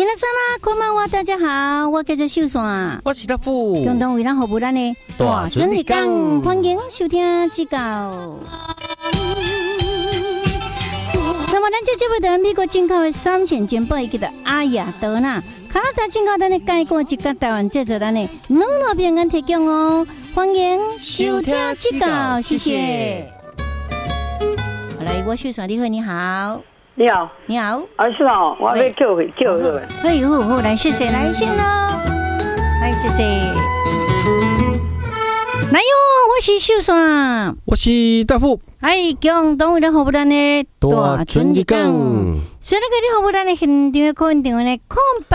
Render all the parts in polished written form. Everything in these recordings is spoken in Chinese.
皆様こんばんは，大家好，我叫做秀山， 我是大富， 共同为咱服务咱的大准日讲，欢迎收听指教。那么，咱这节目的美国进口的3线煎包，伊叫做阿雅德纳，加拿大进口咱的改过一个台湾制作咱的软糯饼干提供哦，欢迎收听指教，谢谢。好来，我秀山，你好，你好。 你好， 你好， 是哦，我要叫佢。 哎呦，好，来谢谢，来先喽，来谢谢。来哟，我是秀山， 我是大富。 哎，共同为咱服务咱的大准日讲，所以那个你服务咱的现场的空电话呢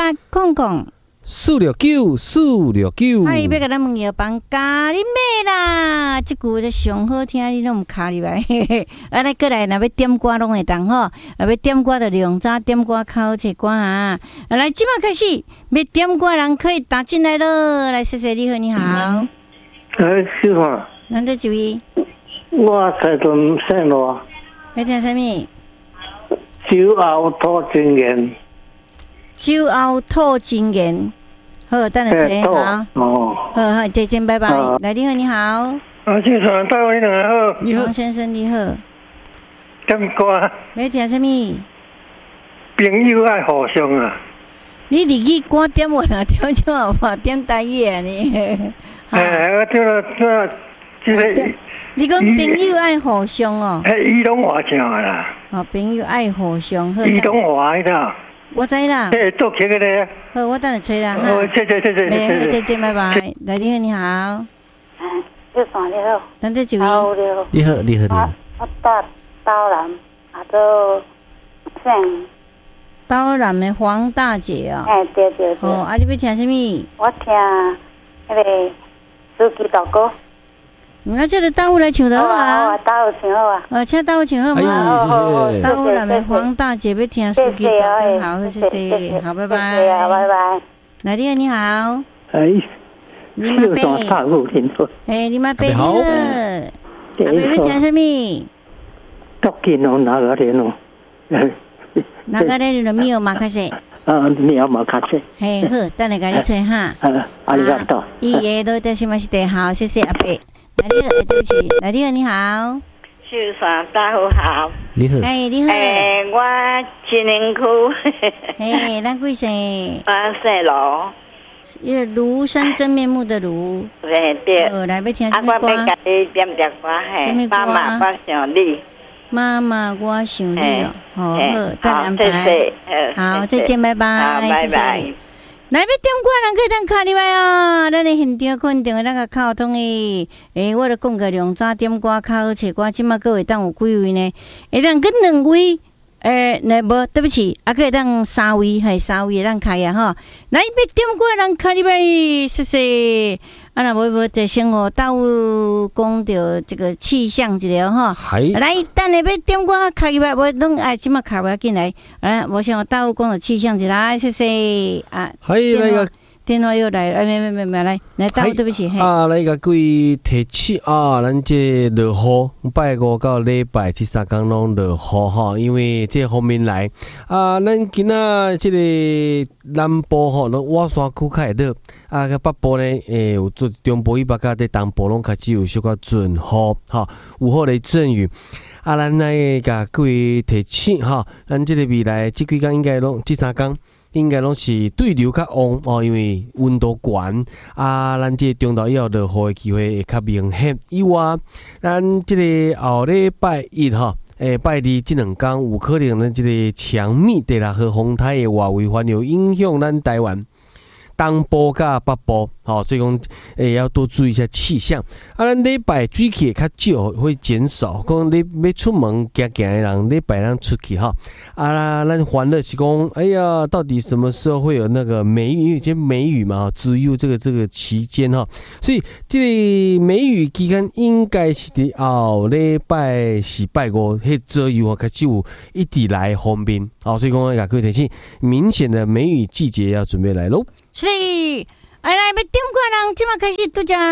469，469。 哎，要甲咱问要帮咖喱妹啦，这句咧上好听，你拢唔卡入来。啊，来过来，若要点歌拢会当吼，要点歌就用早点歌考切歌啊。来，即马开始，要点歌人可以打进来咯。来，谢谢你好，你好。 小华， 咱这一位， 我在屯姓罗。 要听什么？ 酒后吐真言。 酒后吐真言。好，等下吹好。 哦。 好，再见，拜拜。来，你好，你好。 小华，大家你好。 你好， 王先生，你好。 点歌。 要听什么？ 朋友爱互相啊。 你日语歌点我哪点就好吧？点台语啊你。 我听了这个。 你讲朋友爱互相哦。 伊拢话唱啊啦。 哦，朋友爱互相。 伊拢话迄个。 我知啦。 做客的咧。 好，我等下吹啦。 谢。 再见，拜拜。来，你好，你好。 小山你好。 咱这一位。 你好。 我刀南，做姓。 刀南的黄大姐哦。 对。 哦，啊，你要听什么？ 我听那个司机大哥。 这个大户来唱得好啊。 大户唱好啊。 请大户唱好吗？ 大户南的黄大姐要听司机大哥好，谢谢，好，拜拜。 拜拜。 来，你好，你好。你妈贝。你妈贝好。阿贝要听什么？ 福建哦，哪个人哦？ 哪个人就没有马卡西？ 没有马卡西。 嘿，好，等下给你吹哈。 ありがとう。 いいえ、どういたしまして。好，谢谢阿贝。来，你好，对不起，来，你好，你好。 秀山大夫好。 你好。 哎，你好。 我金陵区。 嘿，咱几岁？ 我姓罗。 庐山真面目的庐。 对。 来，要听什么歌？ 我要甲你点歌嘿。妈妈，我想你。 妈妈，我想你哦。好，等安排。好，再见，拜拜。 拜拜。 来，要点歌人可以等卡入来啊！咱的现场肯定那个靠通的，我著讲个量早点歌较好找歌，即马各位当有几位呢？会当跟2位，无对不起，可以当3位，系3位当开啊哈！来，要点歌人卡入来，谢谢。那无就先和大有讲到这个气象一个哈，来，等下要点歌开入来，我拢即马开不要进来，我先和大有讲到气象一个，谢谢啊。 那个电话又来，没来大有，对不起。 来个各位提醒啊，咱这落雨，拜5到礼拜这3天拢落雨哈，因为这方面来咱今仔这个南部吼，拢瓦山区较会热个北部呢，有做中部以北甲在东部拢开始有小可阵雨哈，有好雷阵雨。咱来甲各位提醒哈，咱这个未来这几天应该拢这3天。应该拢是对流较旺哦，因为温度悬咱这中昼以后落雨的机会会较明显。以外，咱这个后礼拜1哈，拜2这2天有可能咱这个强密第6号风台的外围环流影响咱台湾东部甲北部，所以讲要多注意一下气象。咱礼拜水气较少，会减少。讲你要出门行的人，礼拜咱出去哈。咱烦的是讲，哎呀，到底什么时候会有那个梅雨？因为这梅雨嘛，只有这个期间哈，所以这个梅雨期间应该是伫后礼拜4、拜5，迄左右开始有一直来方面。所以讲也可以提醒，明显的梅雨季节要准备来喽。 是，来要点歌人，即马开始拄则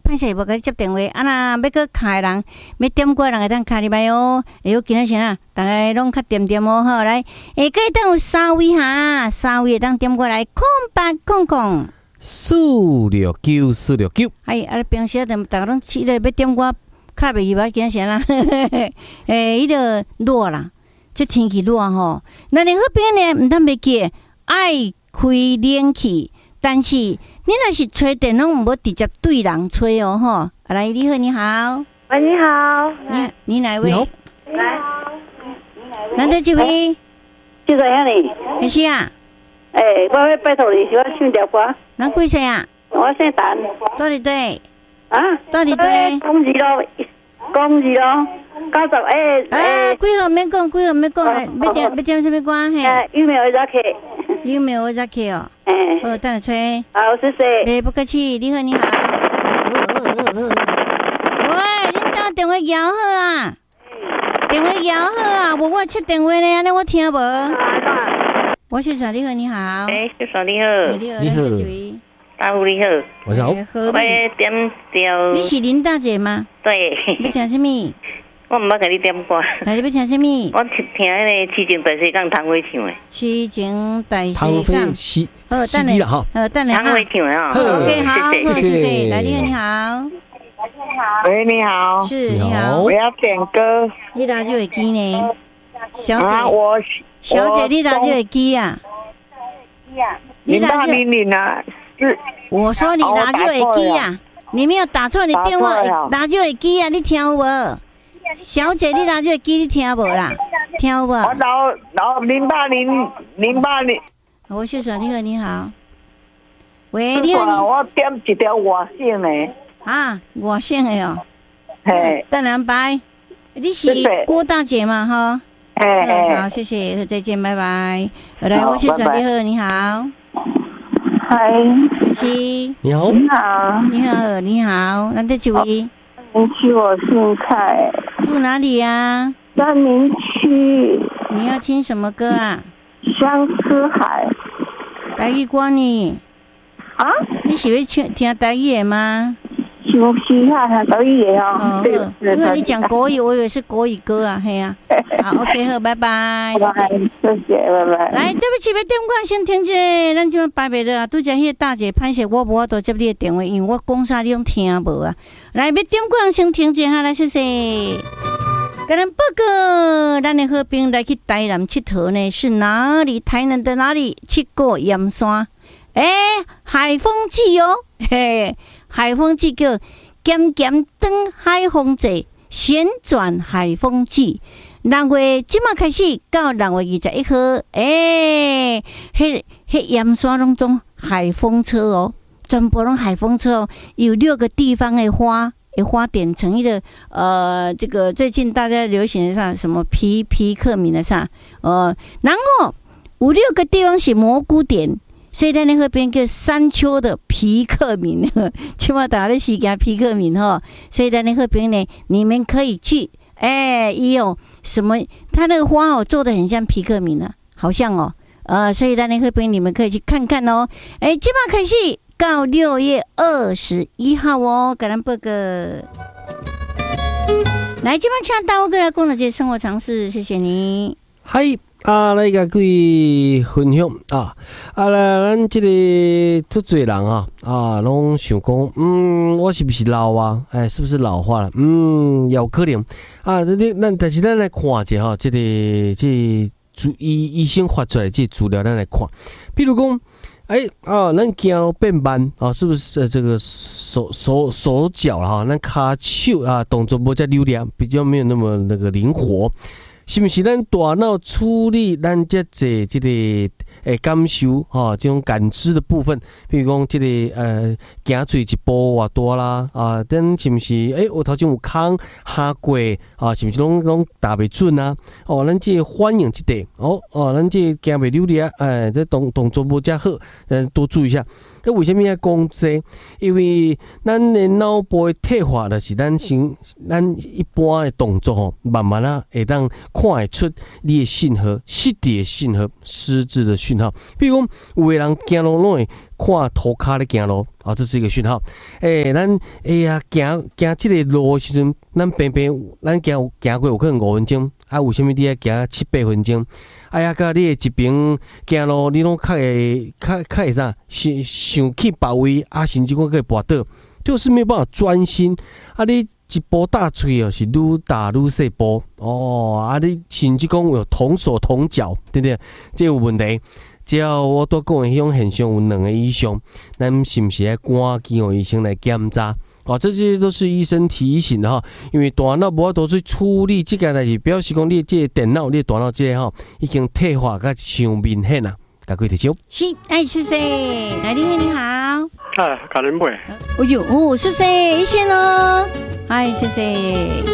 歹势无甲你接电话，啊那要搁卡的人，要点歌人会当卡入来哦。有今仔啥？大家拢较点点哦，好来，各位等有3位哈，3位会当点过来，0800。 469。 平时大家拢起来要点歌，卡袂去吧？今仔啥啦？迄个热啦，这天气热吼。咱的好朋友呢，毋通袂记爱开冷气，但是你若是吹电拢无直接对人吹哦吼。来，你好，你好。 喂，你好。 你哪位？ 你好。 难得这位？ 就这样哩。 是啊。 我要拜托你，我唱条歌。 咱几岁啊？ 我姓陈。 多少对？ 啊？ 多少对？ 公字咯，90。 几号免讲，几号免讲来，要点什么歌嘿？ 有没有热气？ 有没有热气哦？好，等下吹。 好，谢谢。 不客气，你好，你好。喂，恁打电话摇好啊？电话摇好啊？我切电话呢，安尼我听无。我秀嫂，你好，你好。 秀嫂你好。 你好。 大夫你好。 晚上好。 我点调。 你是林大姐吗？ 对。 要听什么？ 我唔捌甲你点歌。 来，你要听什么？ 我听迄个痴情大西港唐飞唱的。 痴情大西港。 唐飞CD 啦哈。 等下。 唐飞唱的哈。 OK， 好， 谢谢。来，你好，你好。 喂，你好。 是，你好。 我要点歌。 你拿就会记呢，小姐。小姐，你拿就会记啊。 0800啊，是。 我说你拿就会记啊，你没有打错你电话，拿就会记啊，你听有无？小姐，你拿就会记，你听无啦？听有无？我老0800。 我秀嫂，你好，你好。喂，你好。 我点一条外省的。 啊，外省的哦。 嘿。 等下拜。你是郭大姐嘛？哈。好，谢谢，再见，拜拜。来，我秀嫂，你好，你好。 嗨。 是。 你好。 你好。 你好，你好，难得几位？ 你去我姓蔡。 住哪里呀？ 三民区。 你要听什么歌啊？ 相思海。 台语歌呢？ 啊？ 你喜欢听台语的吗？ 是啊，台语的哦。 因为你讲国语，我以为是国语歌啊，嘿啊。好 ，OK， 好，拜拜。 拜拜，谢谢，拜拜。 来，对不起，要电话先停者，咱即摆排袂落啊。拄则迄个大姐歹势，我无法度接你的电话，因为我讲啥你拢听无啊。来，要电话先停者哈，来，谢谢。跟咱报告，咱的好朋友来去台南佚佗呢，是哪里？台南的哪里？去过盐山，海风季哦，嘿，海风季叫咸咸灯海风节，旋转海风季。6月即马开始到6月21号，迄盐山拢种海风车哦，全部拢海风车哦，有6个地方的花点成一个这个最近大家流行的啥什么皮克敏的啥然后5-6个地方是蘑菇点。所以咱那边叫山丘的皮克敏，起码打了时间皮克敏哈。所以咱那边呢，你们可以去，也有什么？它那个花哦做的很像皮克敏啊，好像哦，所以咱那边你们可以去看看哦。即马开始到6月21号哦，给咱报告。来，即马请大哥过来讲了这生活常识，谢谢你。 嗨。来甲各位分享咱这个足侪人拢想讲，我是不是老啊？是不是老化了？有可能但是咱来看一下这个医生发出来这资料，咱来看，比如讲，咱走路变慢是不是这个手脚啦？咱骹手动作无遮流利，比较没有那么那个灵活。是不是咱大脑处理咱这个感受这种感知的部分，比如讲这个行水一步偌大啦等是不是我头前有空下过是不是拢打袂准啊？咱这反应这点咱这行袂流利这动作无遮好，多注意一下。为什么要讲这？因为咱的脑部的退化就是咱一般的动作慢慢会当看会出你的信号，失智的信号，失智的讯号。比如讲，有的人走路拢会看涂骹咧行路， 哦，这是一个讯号。咱行这个路的时阵，咱偏咱行过有可能5分钟，啊，有啥物你要行7-8分钟。甲你的一边行路，你拢较会啥？想去别位，甚至讲可以跋倒，就是没有办法专心。你一步踏出去是愈踏愈细步哦。你甚至讲有同手同脚，对不对？这有问题。只要我多讲的迄种现象有2个以上，咱是不是要赶紧让医生来检查？这些都是医生提醒的因为大脑无法度去处理这件代志，表示讲你这个电脑、你的大脑这个已经退化甲伤明显啦。赶快提手。 是，是谁？来宾你好。 卡林贝。 是谁？医生哦。谢谢。